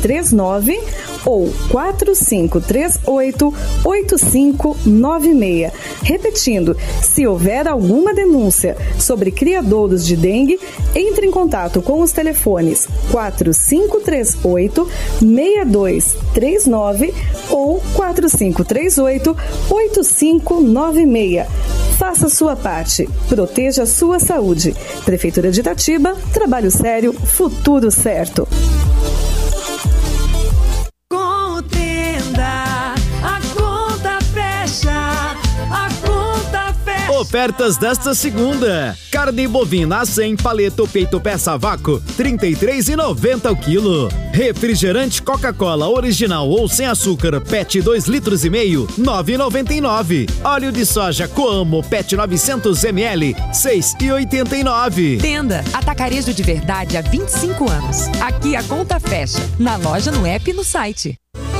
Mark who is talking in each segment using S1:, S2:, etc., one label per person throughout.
S1: 6239 ou 4538-8596. Repetindo, se houver alguma denúncia sobre criadouros de dengue, entre em contato com os telefones 4538-6239 ou 4538-8596. Faça sua parte. Proteja a sua saúde. Prefeitura de Itatiba, trabalho sério, futuro certo.
S2: Com o Tenda, a conta fecha. A conta fecha.
S3: Ofertas desta segunda. Carne bovina a 100, paleta ou peito peça a vácuo, R$ 33,90 o quilo. Refrigerante Coca-Cola original ou sem açúcar, PET 2,5 litros, R$ 9,99. Óleo de soja Coamo PET 900 ml, R$ 6,89.
S4: Tenda, atacarejo de verdade há 25 anos. Aqui a conta fecha. Na loja, no app e no site.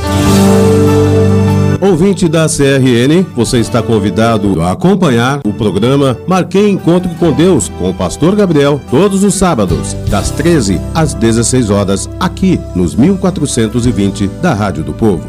S5: Ouvinte da CRN, você está convidado a acompanhar o programa Marquei Encontro com Deus, com o Pastor Gabriel, todos os sábados, das 13 às 16 horas, aqui nos 1420 da Rádio do Povo.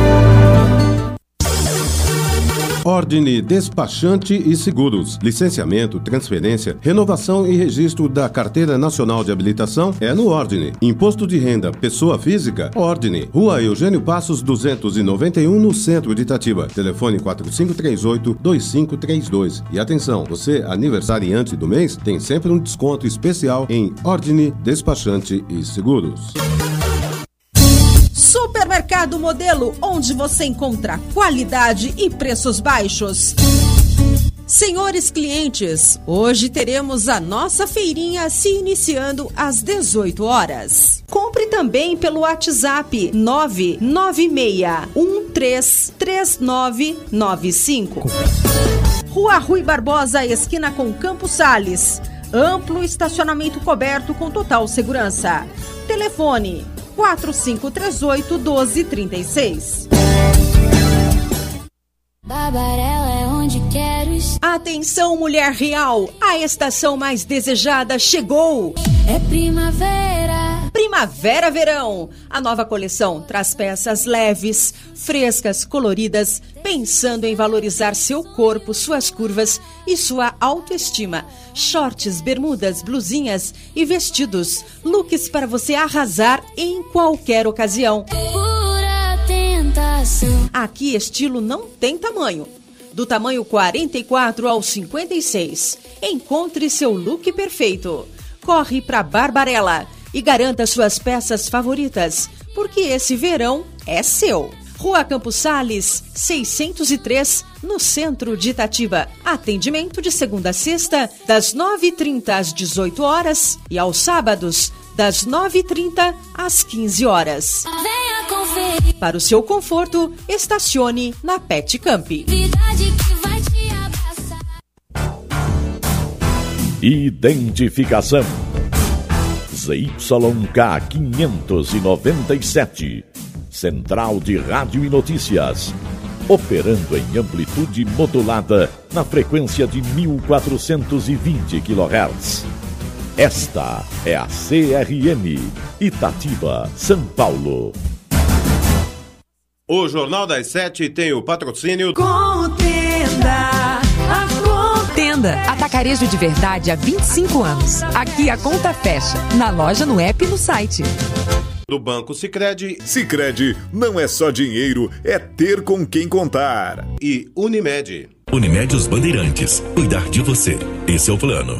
S5: Ordine Despachante e Seguros. Licenciamento, transferência, renovação e registro da Carteira Nacional de Habilitação é no Ordine. Imposto de renda, pessoa física, Ordine. Rua Eugênio Passos 291, no centro de Itatiba. Telefone 4538-2532. E atenção, você aniversariante do mês tem sempre um desconto especial em Ordine Despachante e Seguros.
S6: Supermercado Modelo, onde você encontra qualidade e preços baixos. Senhores clientes, hoje teremos a nossa feirinha se iniciando às 18 horas. Compre também pelo WhatsApp 996133995. Rua Rui Barbosa, esquina com Campos Sales. Amplo estacionamento coberto com total segurança. Telefone 4538-1236.
S7: Barbarella é onde quero estar.
S6: Atenção, mulher real, a estação mais desejada chegou.
S7: É primavera.
S6: Primavera-verão. A nova coleção traz peças leves, frescas, coloridas, pensando em valorizar seu corpo, suas curvas e sua autoestima. Shorts, bermudas, blusinhas e vestidos. Looks para você arrasar em qualquer ocasião.
S7: Pura tentação.
S6: Aqui estilo não tem tamanho. Do tamanho 44 ao 56. Encontre seu look perfeito. Corre para Barbarella e garanta suas peças favoritas, porque esse verão é seu. Rua Campos Sales, 603, no centro de Itatiba. Atendimento de segunda a sexta, das 9h30 às 18 horas e aos sábados, das 9h30 às 15 horas.
S7: Venha conferir.
S6: Para o seu conforto, estacione na Pet Camp.
S7: Verdade que vai te abraçar.
S8: Identificação ZYK 597, Central de Rádio e Notícias, operando em amplitude modulada na frequência de 1420 kHz. Esta é a CRN, Itatiba, São Paulo.
S5: O Jornal das 7 tem o patrocínio
S2: Contenda, a
S4: Tenda, atacarejo de verdade há 25 anos. Aqui a conta fecha. Na loja, no app e no site.
S5: do Banco Sicredi.
S9: Sicredi não é só dinheiro, é ter com quem contar.
S5: E Unimed.
S10: Unimed Os Bandeirantes. Cuidar de você. Esse é o plano.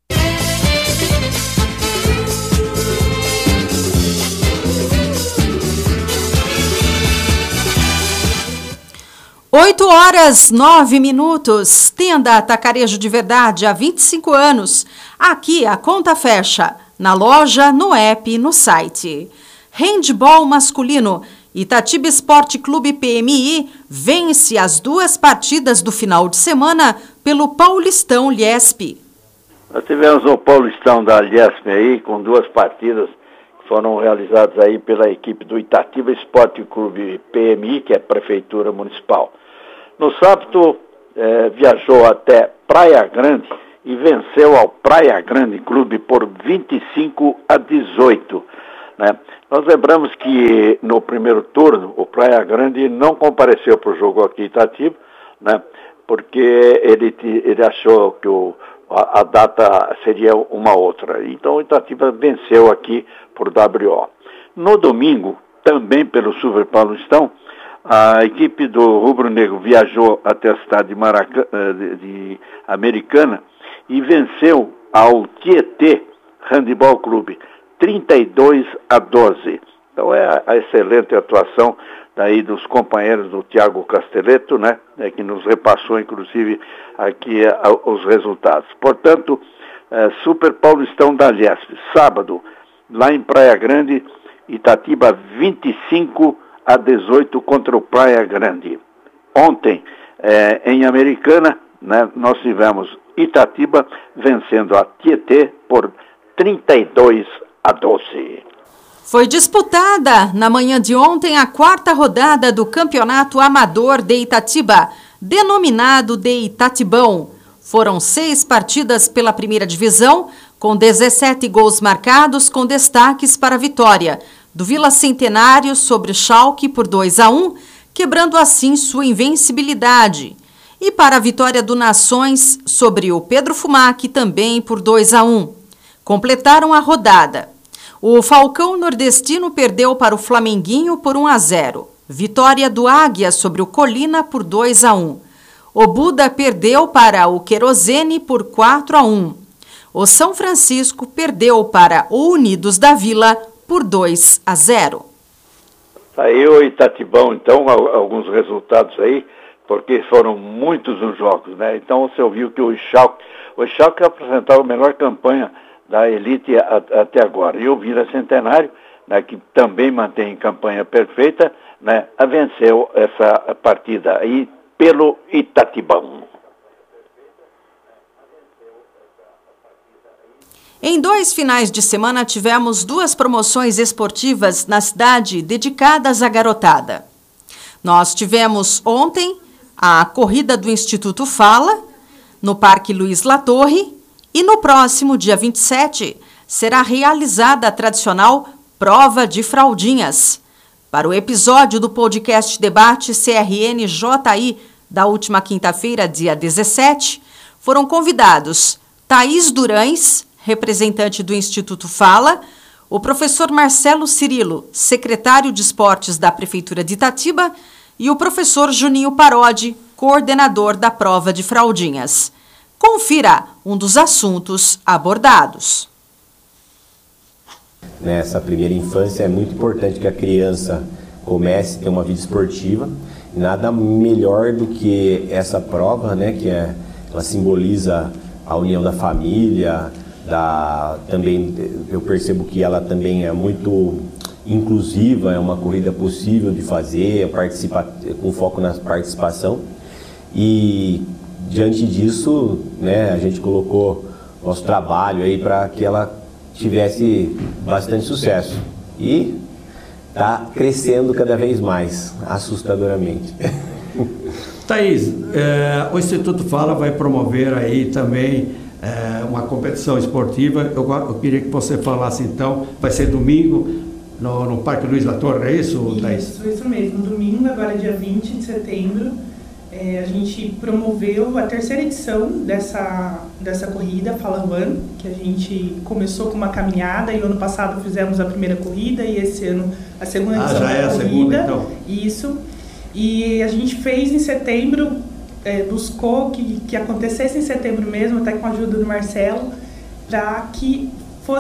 S6: Oito horas, 9 minutos. Tenda Atacarejo de Verdade há 25 anos. Aqui a conta fecha. Na loja, no app e no site. Handball masculino. Itatiba Esporte Clube PMI vence as 2 partidas do final de semana pelo Paulistão Liesp.
S11: Nós tivemos o Paulistão da Liesp aí, com 2 partidas que foram realizadas aí pela equipe do Itatiba Esporte Clube PMI, que é a Prefeitura Municipal. No sábado, viajou até Praia Grande e venceu ao Praia Grande Clube por 25-18. né? Nós lembramos que no primeiro turno o Praia Grande não compareceu para o jogo aqui em Itatiba, né? Porque ele achou que a data seria uma outra. Então o Itatiba venceu aqui por WO. No domingo, também pelo Super Paulistão, a equipe do Rubro Negro viajou até a cidade de Americana e venceu ao Tietê Handebol Clube 32-12. Então é a excelente atuação daí dos companheiros do Thiago Castelletto, né, que nos repassou inclusive aqui os resultados. Portanto, Super Paulistão da Liesp, sábado, lá em Praia Grande, Itatiba 25-18 contra o Praia Grande. Ontem, em Americana, né, nós tivemos Itatiba vencendo a Tietê por 32-12.
S6: Foi disputada na manhã de ontem a 4ª rodada do Campeonato Amador de Itatiba, denominado de Itatibão. Foram 6 partidas pela primeira divisão, com 17 gols marcados, com destaques para a vitória do Vila Centenário sobre o Schalke por 2-1, quebrando assim sua invencibilidade. E para a vitória do Nações sobre o Pedro Fumac também por 2-1. Completaram a rodada. O Falcão Nordestino perdeu para o Flamenguinho por 1-0. Vitória do Águia sobre o Colina por 2-1. O Buda perdeu para o Querosene por 4-1. O São Francisco perdeu para o Unidos da Vila por 2-0.
S11: Aí o Itatibão, então, alguns resultados aí, porque foram muitos os jogos, né? Então você ouviu que o Schalke apresentava a melhor campanha da elite até agora. E o Vila Centenário, né, que também mantém campanha perfeita, né, venceu essa partida aí pelo Itatibão.
S6: Em 2 finais de semana tivemos 2 promoções esportivas na cidade dedicadas à garotada. Nós tivemos ontem a corrida do Instituto Fala, no Parque Luiz Latorre, e no próximo dia 27 será realizada a tradicional Prova de Fraldinhas. Para o episódio do podcast Debate CRN-JI da última quinta-feira, dia 17, foram convidados Thaís Durães, representante do Instituto Fala, o professor Marcelo Cirilo, secretário de Esportes da Prefeitura de Itatiba, e o professor Juninho Parodi, coordenador da Prova de Fraldinhas. Confira um dos assuntos abordados.
S12: Nessa primeira infância é muito importante que a criança comece a ter uma vida esportiva. Nada melhor do que essa prova, né, ela simboliza a união da família, também eu percebo que ela também é muito inclusiva, é uma corrida possível de fazer, com foco na participação. E diante disso, né, a gente colocou nosso trabalho aí para que ela tivesse bastante sucesso. E está crescendo cada vez mais, assustadoramente.
S13: Thaís, o Instituto Fala vai promover aí também uma competição esportiva. Eu queria que você falasse então, vai ser domingo no Parque Luiz Latorre, é isso, Thaís?
S14: Isso mesmo, domingo, agora dia 20 de setembro. A gente promoveu a 3ª edição dessa corrida, Fala One, que a gente começou com uma caminhada e ano passado fizemos a primeira corrida e esse ano a segunda edição
S13: já é a segunda, então.
S14: Isso. E a gente fez em setembro, buscou que acontecesse em setembro mesmo, até com a ajuda do Marcelo, para que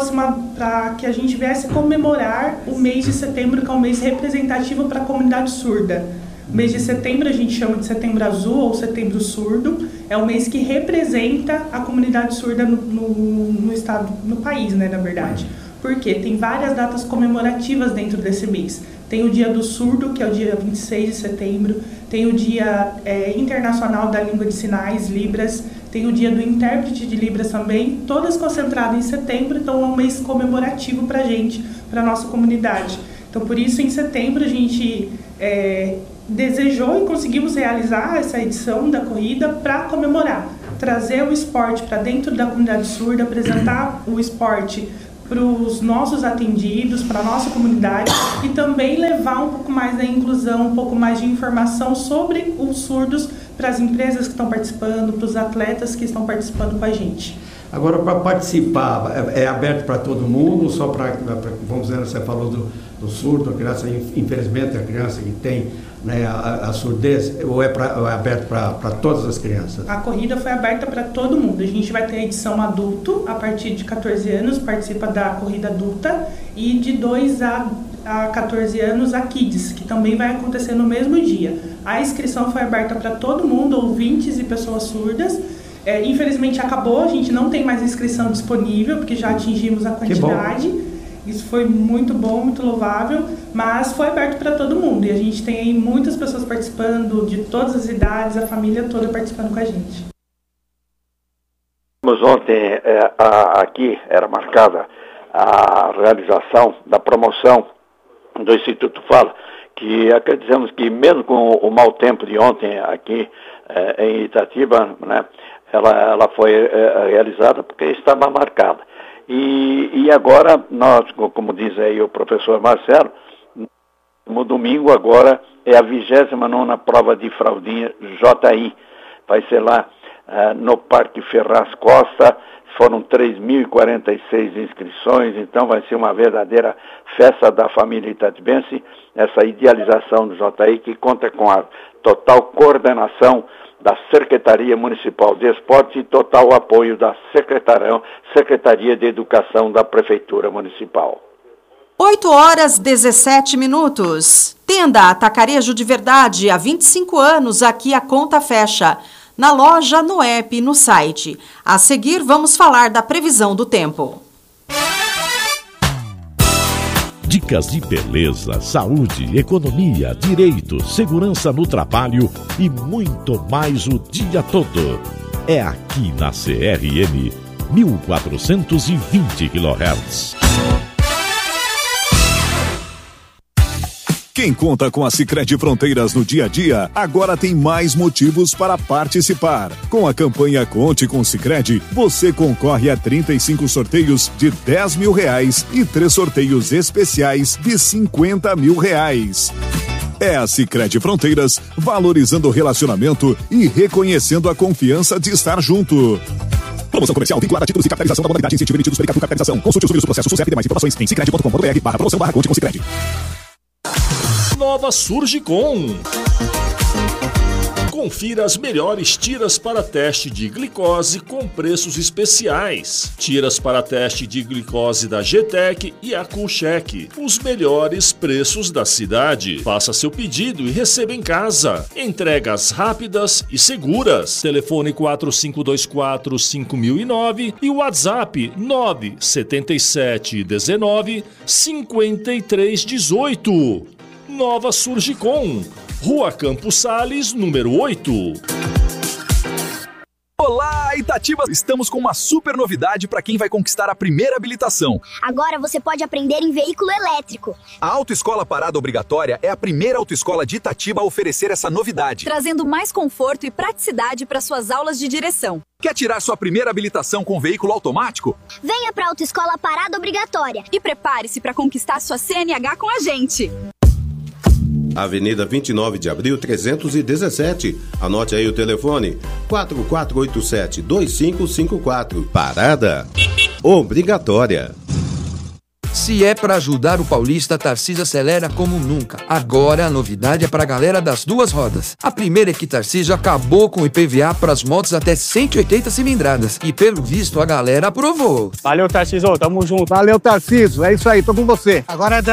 S14: a gente viesse comemorar o mês de setembro, que é um mês representativo para a comunidade surda. O mês de setembro a gente chama de Setembro Azul ou Setembro Surdo. É um mês que representa a comunidade surda no estado, no país, né, na verdade. Porque tem várias datas comemorativas dentro desse mês. Tem o Dia do Surdo, que é o dia 26 de setembro. Tem o Dia Internacional da Língua de Sinais, Libras. Tem o Dia do Intérprete de Libras também. Todas concentradas em setembro, então é um mês comemorativo para a gente, para a nossa comunidade. Então, por isso, em setembro, a gente desejou e conseguimos realizar essa edição da corrida para comemorar, trazer o esporte para dentro da comunidade surda, apresentar o esporte para os nossos atendidos, para a nossa comunidade e também levar um pouco mais da inclusão, um pouco mais de informação sobre os surdos para as empresas que estão participando, para os atletas que estão participando com a gente.
S13: Agora, para participar, é aberto para todo mundo, só para, vamos dizer, você falou do surdo, a criança, infelizmente, a criança que tem, né, a surdez, ou é aberto para todas as crianças?
S14: A corrida foi aberta para todo mundo. A gente vai ter a edição adulto, a partir de 14 anos, participa da corrida adulta, e de 2 a 14 anos a Kids, que também vai acontecer no mesmo dia. A inscrição foi aberta para todo mundo, ouvintes e pessoas surdas. Infelizmente acabou, a gente não tem mais inscrição disponível, porque já atingimos a quantidade. Isso foi muito bom, muito louvável, mas foi aberto para todo mundo. E a gente tem muitas pessoas participando, de todas as idades, a família toda participando com a gente.
S11: Ontem, aqui era marcada a realização da promoção do Instituto Fala, que acreditamos que mesmo com o mau tempo de ontem aqui em Itatiba, né, ela foi realizada porque estava marcada. E agora, nós, como diz aí o professor Marcelo, no domingo agora é a 29ª prova de fraldinha JI. Vai ser lá no Parque Ferraz Costa. Foram 3.046 inscrições, então vai ser uma verdadeira festa da família itatibense, essa idealização do JI, que conta com a total coordenação da Secretaria Municipal de Esporte e total apoio da Secretaria de Educação da Prefeitura Municipal.
S6: 8h17. Tenda Atacarejo de Verdade, há 25 anos, aqui a conta fecha. Na loja, no app e no site. A seguir, vamos falar da previsão do tempo.
S8: Dicas de beleza, saúde, economia, direito, segurança no trabalho e muito mais o dia todo. É aqui na CRM 1420 kHz.
S9: Quem conta com a Sicredi Fronteiras no dia a dia, agora tem mais motivos para participar. Com a campanha Conte com Sicredi, você concorre a 35 sorteios de R$10 mil e 3 sorteios especiais de R$50 mil. É a Sicredi Fronteiras, valorizando o relacionamento e reconhecendo a confiança de estar junto. Promoção comercial vinculada a títulos de capitalização da modalidade incentivo emitidos pela Capitalização. Consulte os vídeos do processo SUSEP e demais informações em sicredi.com.br/promoção/Conte com Sicredi.
S15: Nova Surgicom. Confira as melhores tiras para teste de glicose com preços especiais. Tiras para teste de glicose da GTEC e a Coolcheck. Os melhores preços da cidade. Faça seu pedido e receba em casa. Entregas rápidas e seguras. Telefone 4524-5009 e WhatsApp 97719-5318. Nova Surgicom, Rua Campos Sales, número 8.
S16: Olá, Itatiba! Estamos com uma super novidade para quem vai conquistar a primeira habilitação.
S17: Agora você pode aprender em veículo elétrico.
S16: A Autoescola Parada Obrigatória é a primeira autoescola de Itatiba a oferecer essa novidade,
S18: trazendo mais conforto e praticidade para suas aulas de direção.
S16: Quer tirar sua primeira habilitação com veículo automático?
S17: Venha para a Autoescola Parada Obrigatória
S18: e prepare-se para conquistar sua CNH com a gente.
S5: Avenida 29 de Abril 317. Anote aí o telefone: 4487-2554. Parada obrigatória.
S19: Se é para ajudar o paulista, a Tarcísio acelera como nunca. Agora a novidade é para a galera das duas rodas. A primeira é que Tarcísio acabou com o IPVA para as motos até 180 cilindradas. E pelo visto a galera aprovou.
S20: Valeu, Tarcísio, tamo junto. Valeu, Tarcísio, é isso aí, tô com você. Agora